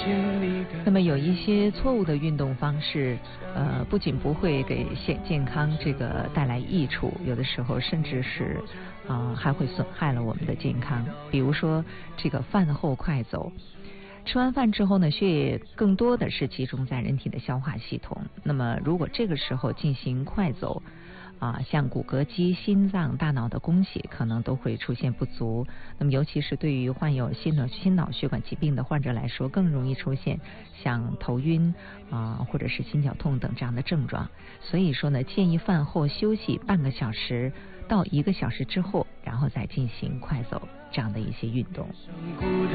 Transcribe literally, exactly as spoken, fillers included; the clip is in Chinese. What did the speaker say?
那么有一些错误的运动方式，呃，不仅不会给健健康这个带来益处，有的时候甚至是啊、呃、还会损害了我们的健康。比如说这个饭后快走。吃完饭之后呢，血液更多的是集中在人体的消化系统。那么如果这个时候进行快走，啊，像骨骼肌、心脏、大脑的供血可能都会出现不足。那么尤其是对于患有心脑心脑血管疾病的患者来说，更容易出现像头晕啊，或者是心绞痛等这样的症状。所以说呢，建议饭后休息半个小时到一个小时之后，然后再进行快走这样的一些运动。